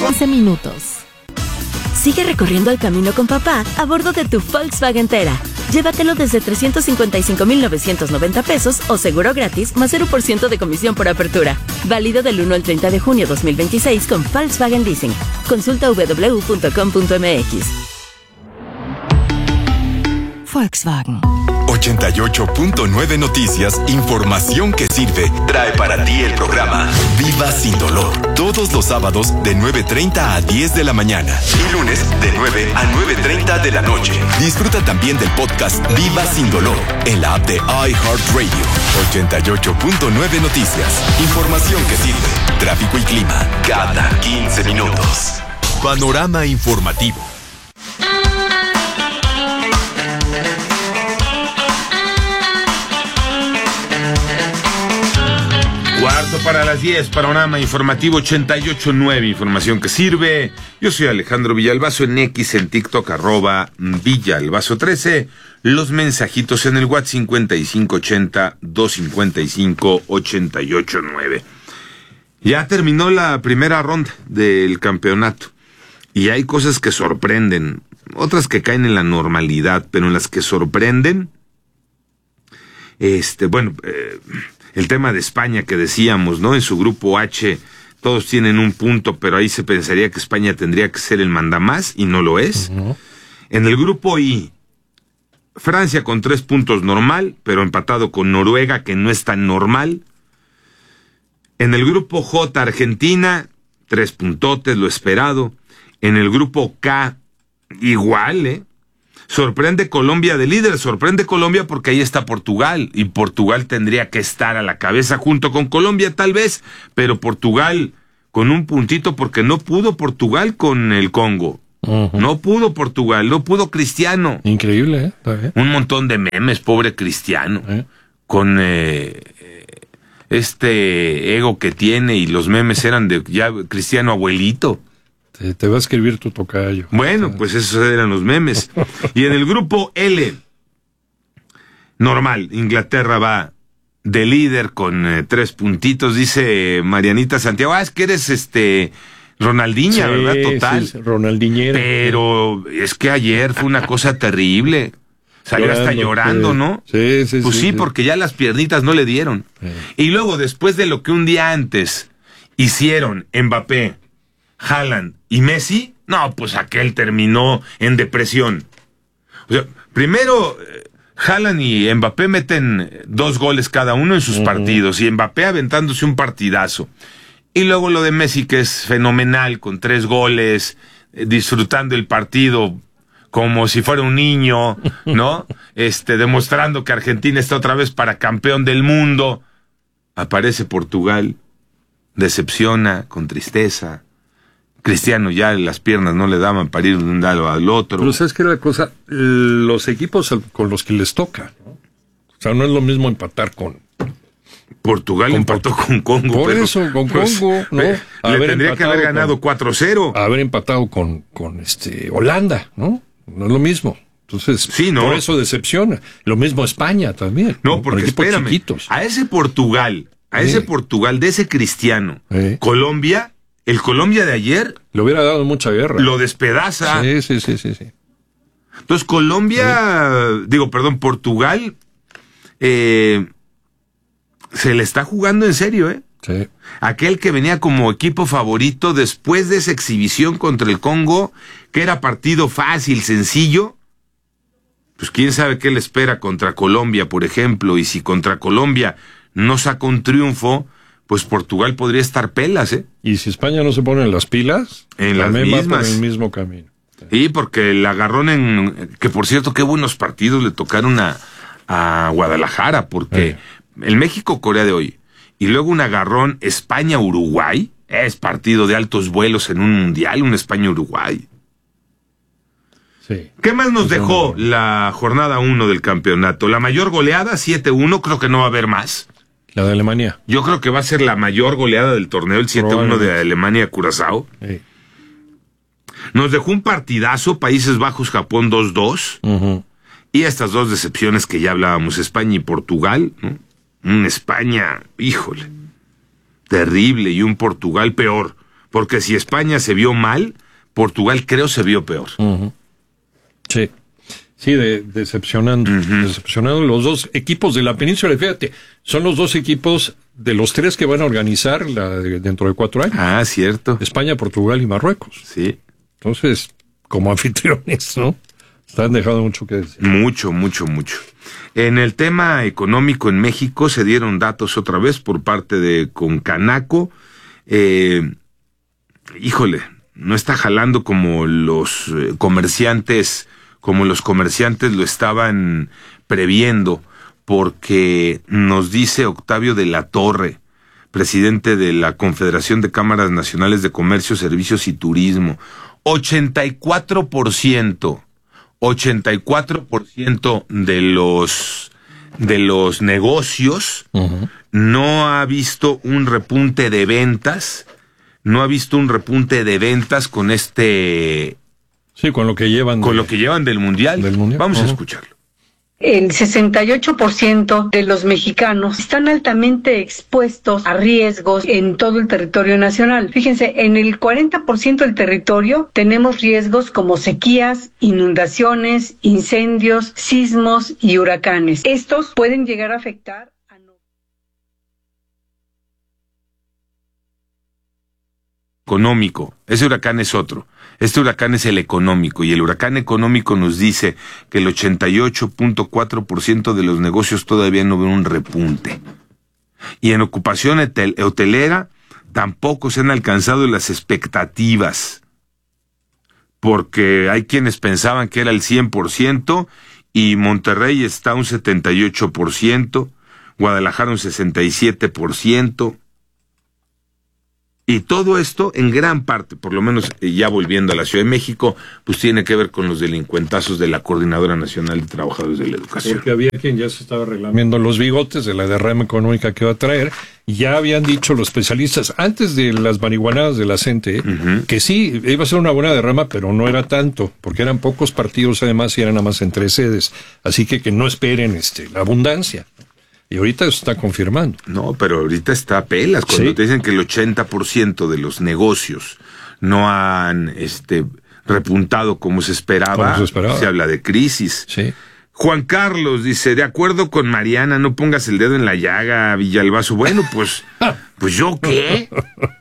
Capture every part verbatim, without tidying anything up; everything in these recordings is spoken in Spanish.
quince minutos. Sigue recorriendo el camino con papá a bordo de tu Volkswagen Tera. Llévatelo desde trescientos cincuenta y cinco mil novecientos noventa pesos o seguro gratis más cero por ciento de comisión por apertura. Válido del uno al treinta de junio dos mil veintiséis con Volkswagen Leasing. Consulta doble u doble u doble u punto com punto m x. Volkswagen. ochenta y ocho punto nueve Noticias, información que sirve, trae para ti el programa Viva Sin Dolor. Todos los sábados de nueve treinta a diez de la mañana y lunes de nueve a nueve treinta de la noche. Disfruta también del podcast Viva Sin Dolor en la app de iHeartRadio. ochenta y ocho punto nueve Noticias, información que sirve, tráfico y clima cada quince minutos. Panorama informativo. Cuarto para las diez, panorama informativo ochenta y ocho punto nueve, información que sirve. Yo soy Alejandro Villalbazo, en X, en TikTok, arroba Villalbazo trece. Los mensajitos en el WhatsApp cincuenta y cinco ochenta, doscientos cincuenta y cinco, ochenta y ocho nueve. Ya terminó la primera ronda del campeonato y hay cosas que sorprenden, otras que caen en la normalidad, pero en las que sorprenden, este, bueno, eh, el tema de España que decíamos, ¿no? En su grupo H todos tienen un punto, pero ahí se pensaría que España tendría que ser el mandamás y no lo es. Uh-huh. En el grupo I, Francia con tres puntos normal, pero empatado con Noruega, que no es tan normal. En el grupo J, Argentina, tres puntotes, lo esperado. En el grupo K, igual, ¿eh? Sorprende Colombia de líder, sorprende Colombia porque ahí está Portugal, y Portugal tendría que estar a la cabeza junto con Colombia tal vez, pero Portugal con un puntito porque no pudo Portugal con el Congo. Uh-huh. No pudo Portugal, no pudo Cristiano. Increíble, ¿eh? ¿Está bien? Un montón de memes, pobre Cristiano, ¿Eh? con eh, este ego que tiene, y los memes eran de ya Cristiano abuelito. Te, te va a escribir tu tocayo. Bueno, pues esos eran los memes. Y en el grupo L, normal, Inglaterra va de líder con eh, tres puntitos, dice Marianita Santiago. Ah, es que eres este Ronaldinha, sí, ¿verdad? Total. Sí, Ronaldinhera. Pero es que ayer fue una cosa terrible. Salió llorando, hasta llorando, sí. ¿no? Sí, sí, pues sí, sí, sí, porque ya las piernitas no le dieron. Sí. Y luego, después de lo que un día antes hicieron Mbappé, Haaland y Messi, no, pues aquel terminó en depresión. O sea, primero, Haaland y Mbappé meten dos goles cada uno en sus uh-huh. partidos, y Mbappé aventándose un partidazo. Y luego lo de Messi, que es fenomenal, con tres goles, eh, disfrutando el partido como si fuera un niño, ¿no? Este, demostrando que Argentina está otra vez para campeón del mundo. Aparece Portugal, decepciona, con tristeza. Cristiano ya las piernas no le daban para ir de un lado al otro. Pero sabes que la cosa, los equipos con los que les toca, ¿no? O sea, no es lo mismo empatar con Portugal, con empató Portu- con Congo. Por pero, eso, con pues, Congo, ¿no? Le haber tendría que haber ganado con, cuatro cero. Haber empatado con, con este Holanda, ¿no? No es lo mismo. Entonces, sí, ¿no? Por eso decepciona. Lo mismo España también. No, porque espérame, chiquitos. a ese Portugal, a ese sí. Portugal de ese Cristiano, sí. Colombia, el Colombia de ayer le hubiera dado mucha guerra. Lo despedaza. Sí, sí, sí, sí, sí. Entonces Colombia, sí. digo, perdón, Portugal, eh, se le está jugando en serio, ¿eh? Sí. Aquel que venía como equipo favorito después de esa exhibición contra el Congo, que era partido fácil, sencillo, pues quién sabe qué le espera contra Colombia, por ejemplo, y si contra Colombia no saca un triunfo, pues Portugal podría estar pelas, ¿eh? Y si España no se pone en las pilas, en las mismas, va por el mismo camino. Sí, porque el agarrón en, que por cierto, qué buenos partidos le tocaron a, a Guadalajara, porque sí. el México-Corea de hoy, y luego un agarrón España-Uruguay, es partido de altos vuelos en un mundial, un España-Uruguay. Sí. ¿Qué más nos dejó la jornada uno del campeonato? La mayor goleada, siete uno, creo que no va a haber más. La de Alemania. Yo creo que va a ser la mayor goleada del torneo, el siete uno de Alemania-Curazao. Sí. Nos dejó un partidazo, Países Bajos-Japón dos dos. Uh-huh. Y estas dos decepciones que ya hablábamos, España y Portugal, ¿no? Un España, híjole, terrible, y un Portugal peor, Porque si España se vio mal, Portugal creo se vio peor. Uh-huh. Sí, sí, de, decepcionando, uh-huh. decepcionando los dos equipos de la península. Fíjate, son los dos equipos de los tres que van a organizar la de, dentro de cuatro años. Ah, cierto. España, Portugal y Marruecos. Sí. Entonces, como anfitriones, ¿no? Están dejando mucho que decir. Mucho, mucho, mucho. En el tema económico en México se dieron datos otra vez por parte de Concanaco. Eh, híjole, no está jalando como los eh, comerciantes, como los comerciantes lo estaban previendo, porque nos dice Octavio de la Torre, presidente de la Confederación de Cámaras Nacionales de Comercio, Servicios y Turismo, ochenta y cuatro por ciento ochenta y cuatro por ciento de los de los negocios uh-huh. no ha visto un repunte de ventas, no ha visto un repunte de ventas con este sí, con lo que llevan con de, lo que llevan del mundial. Del mundial. Vamos uh-huh. a escucharlo. El sesenta y ocho por ciento de los mexicanos están altamente expuestos a riesgos en todo el territorio nacional. Fíjense, en el cuarenta por ciento del territorio tenemos riesgos como sequías, inundaciones, incendios, sismos y huracanes. Estos pueden llegar a afectar a... Económico. Ese huracán es otro. Este huracán es el económico, y el huracán económico nos dice que el ochenta y ocho punto cuatro por ciento de los negocios todavía no ven un repunte. Y en ocupación hotel- hotelera tampoco se han alcanzado las expectativas, porque hay quienes pensaban que era el cien por ciento, y Monterrey está un setenta y ocho por ciento, Guadalajara un sesenta y siete por ciento, y todo esto, en gran parte, por lo menos ya volviendo a la Ciudad de México, pues tiene que ver con los delincuentazos de la Coordinadora Nacional de Trabajadores de la Educación. Porque había quien ya se estaba reclamando los bigotes de la derrama económica que va a traer. Ya habían dicho los especialistas, antes de las marihuanadas de la CENTE, uh-huh. que sí, iba a ser una buena derrama, pero no era tanto, porque eran pocos partidos además y eran nada más en tres sedes. Así que que no esperen este la abundancia. Y ahorita eso está confirmando. No, pero ahorita está a pelas. Cuando ¿sí? te dicen que el ochenta por ciento de los negocios no han este repuntado como se esperaba, se, esperaba. se habla de crisis. Sí. Juan Carlos dice, de acuerdo con Mariana, no pongas el dedo en la llaga, Villalbazo. Bueno, pues, pues ¿yo qué?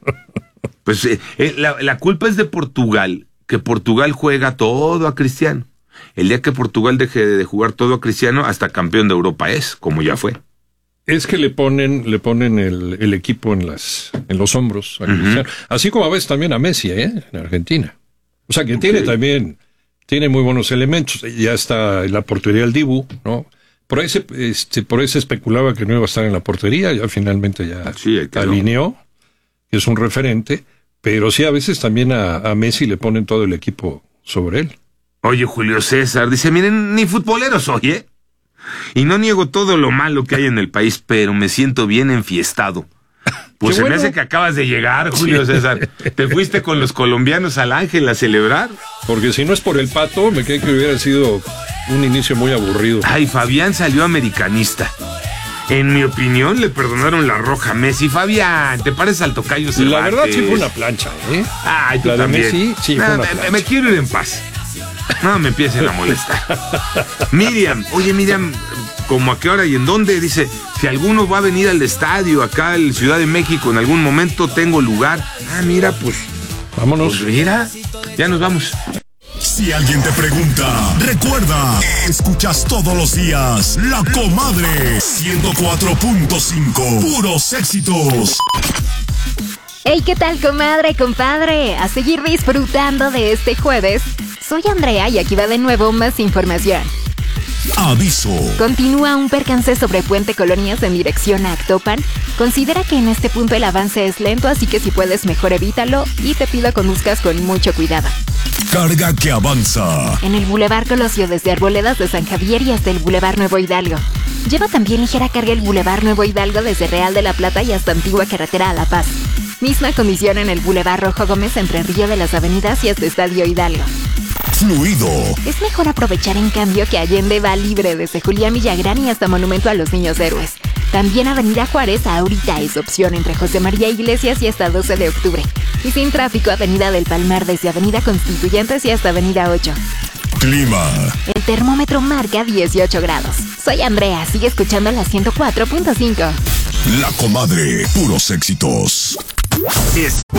Pues eh, eh, la, la culpa es de Portugal, que Portugal juega todo a Cristiano. El día que Portugal deje de jugar todo a Cristiano, hasta campeón de Europa es, como ya fue. Es que le ponen, le ponen el, el equipo en las, en los hombros a Cristiano. Uh-huh. Así como a veces también a Messi, ¿eh? En Argentina. O sea que okay. tiene también, tiene muy buenos elementos. Ya está en la portería el Dibu, ¿no? Por ahí se, este, por ahí se especulaba que no iba a estar en la portería, ya finalmente ya sí, alineó, que es un referente, pero sí a veces también a, a Messi le ponen todo el equipo sobre él. Oye, Julio César, dice, miren, ni futbolero soy, ¿eh? Y no niego todo lo malo que hay en el país, pero me siento bien enfiestado. Pues se bueno. me hace que acabas de llegar, Julio sí. César. ¿Te fuiste con los colombianos al Ángel a celebrar? Porque si no es por el Pato, me creo que hubiera sido un inicio muy aburrido. Ay, Fabián salió americanista. En mi opinión, le perdonaron la roja a Messi. Fabián, ¿te pareces al tocayo Cervantes? La verdad sí fue una plancha, ¿eh? Ay, tú la también. De Messi, sí, nah, fue una me, plancha. me quiero ir en paz. No me empiecen a molestar. Miriam, oye Miriam, ¿cómo a qué hora y en dónde? Dice, si alguno va a venir al estadio acá en Ciudad de México en algún momento, tengo lugar. Ah, mira, pues... Vámonos. Pues mira, ya nos vamos. Si alguien te pregunta, recuerda, escuchas todos los días La Comadre ciento cuatro punto cinco, puros éxitos. Hey, ¿qué tal, comadre, compadre? A seguir disfrutando de este jueves. Soy Andrea y aquí va de nuevo más información. Aviso. Continúa un percance sobre Puente Colonias en dirección a Actopan. Considera que en este punto el avance es lento, así que si puedes mejor evítalo y te pido conduzcas con mucho cuidado. Carga que avanza. En el Boulevard Colosio desde Arboledas de San Javier y hasta el Boulevard Nuevo Hidalgo. Lleva también ligera carga el Boulevard Nuevo Hidalgo desde Real de la Plata y hasta Antigua Carretera a La Paz. Misma condición en el Boulevard Rojo Gómez entre Río de las Avenidas y hasta Estadio Hidalgo. Fluido. Es mejor aprovechar en cambio que Allende va libre desde Julián Villagrán y hasta Monumento a los Niños Héroes. También Avenida Juárez ahorita es opción entre José María Iglesias y hasta doce de octubre. Y sin tráfico, Avenida del Palmar desde Avenida Constituyentes y hasta Avenida ocho. Clima. El termómetro marca dieciocho grados. Soy Andrea, sigue escuchando la ciento cuatro punto cinco. La Comadre, puros éxitos. Es